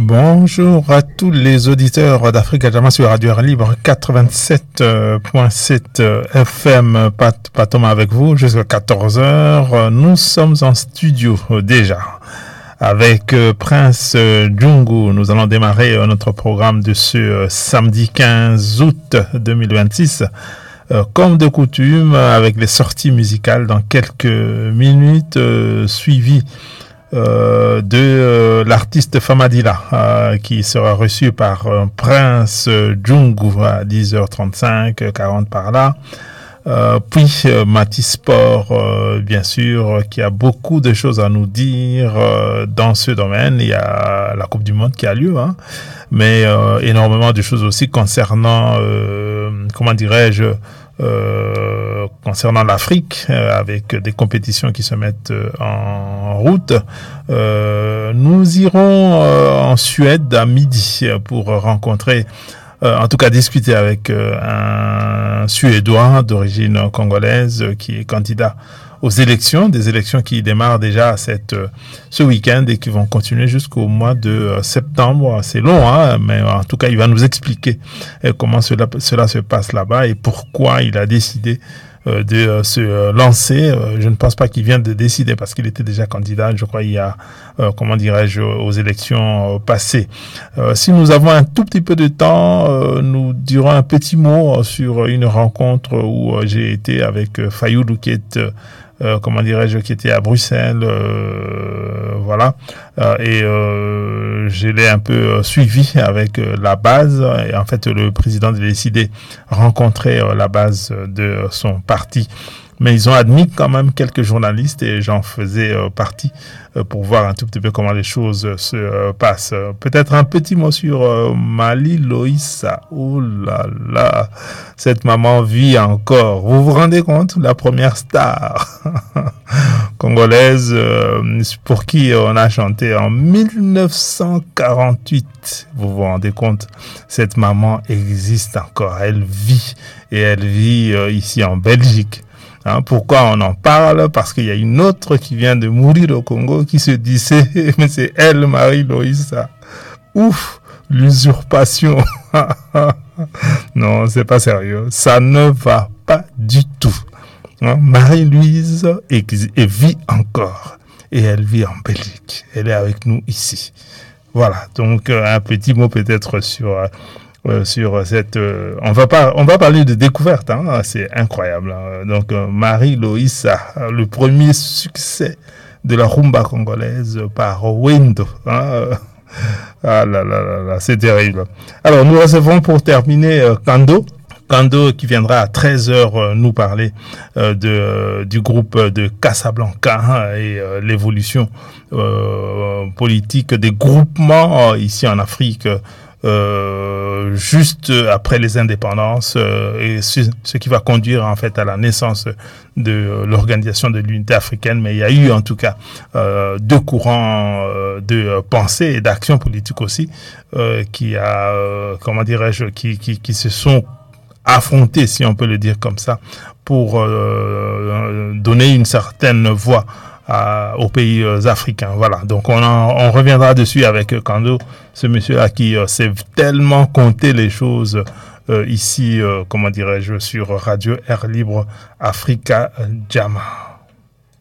Bonjour à tous les auditeurs d'Africa Jama sur Radio Air Libre 87.7 FM. Pat Thomas avec vous jusqu'à 14h. Nous sommes en studio déjà avec Prince Djungu. Nous allons démarrer notre programme de ce samedi 15 août 2026. Comme de coutume, avec les sorties musicales dans quelques minutes, suivies de l'artiste Famadila qui sera reçu par Prince Djungu à 10h35, 40 par là. Puis Mathis Sport, bien sûr, qui a beaucoup de choses à nous dire dans ce domaine. Il y a la Coupe du Monde qui a lieu, mais énormément de choses aussi concernant, comment dirais-je, concernant l'Afrique, avec des compétitions qui se mettent en route. Nous irons en Suède à midi pour rencontrer, en tout cas discuter avec un Suédois d'origine congolaise qui est candidat aux élections, des élections qui démarrent déjà ce week-end et qui vont continuer jusqu'au mois de septembre. C'est long, mais en tout cas, il va nous expliquer comment cela se passe là-bas et pourquoi il a décidé de se lancer. Je ne pense pas qu'il vienne de décider parce qu'il était déjà candidat, je crois, il y a, comment dirais-je, aux élections passées. Si nous avons un tout petit peu de temps, nous dirons un petit mot sur une rencontre où j'ai été avec Fayoulou qui est comment dirais-je, qui était à Bruxelles, voilà, et je l'ai un peu suivi avec la base, et en fait le président a décidé de rencontrer la base de son parti, mais ils ont admis quand même quelques journalistes et j'en faisais partie pour voir un tout petit peu comment les choses se passent. Peut-être un petit mot sur Mali Loïsa. Oh là là, cette maman vit encore. Vous vous rendez compte? La première star congolaise pour qui on a chanté en 1948. Vous vous rendez compte? Cette maman existe encore. Elle vit et elle vit ici en Belgique. Pourquoi on en parle? Parce qu'il y a une autre qui vient de mourir au Congo qui se disait, mais c'est elle, Marie-Louise. Ouf, l'usurpation. Non, c'est pas sérieux. Ça ne va pas du tout. Marie-Louise vit encore. Et elle vit en Belgique. Elle est avec nous ici. Voilà, donc un petit mot peut-être sur cette on va parler de découverte, c'est incroyable, donc Marie-Louise, le premier succès de la rumba congolaise par Wendo, ah là là là là, c'est terrible. Alors nous recevons pour terminer Kando qui viendra à 13h nous parler du groupe de Casablanca et l'évolution politique des groupements ici en Afrique juste après les indépendances et ce qui va conduire en fait à la naissance de l'organisation de l'unité africaine. Mais il y a eu en tout cas deux courants de pensée et d'action politique aussi qui comment dirais-je, qui se sont affrontés, si on peut le dire comme ça, pour donner une certaine voix aux pays africains. Voilà, donc on reviendra dessus avec Kando, ce monsieur-là qui sait tellement compter les choses ici, comment dirais-je, sur Radio Air Libre Africa Jama.